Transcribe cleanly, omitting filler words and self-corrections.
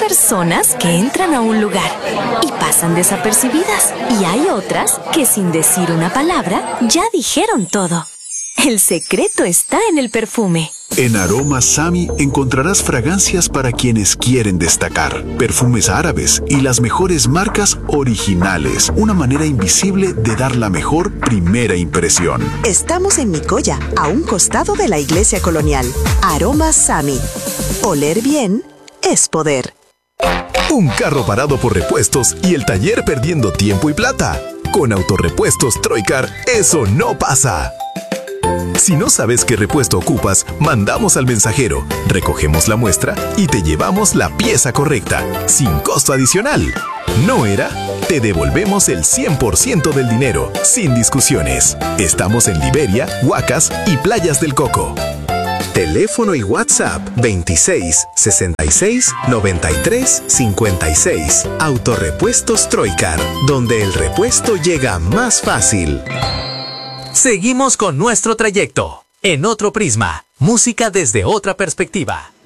personas que entran a un lugar y pasan desapercibidas. Y hay otras que sin decir una palabra ya dijeron todo. El secreto está en el perfume. En Aromas Sami encontrarás fragancias para quienes quieren destacar, perfumes árabes y las mejores marcas originales, una manera invisible de dar la mejor primera impresión. Estamos en Nicoya, a un costado de la iglesia colonial. Aromas Sami. Oler bien es poder. Un carro parado por repuestos y el taller perdiendo tiempo y plata. Con Autorepuestos Troicar, eso no pasa. Si no sabes qué repuesto ocupas, mandamos al mensajero, recogemos la muestra y te llevamos la pieza correcta, sin costo adicional. ¿No era? Te devolvemos el 100% del dinero, sin discusiones. Estamos en Liberia, Huacas y Playas del Coco. Teléfono y WhatsApp 26 66 93 56. Autorepuestos Troicar, donde el repuesto llega más fácil. Seguimos con nuestro trayecto. En otro prisma, música desde otra perspectiva.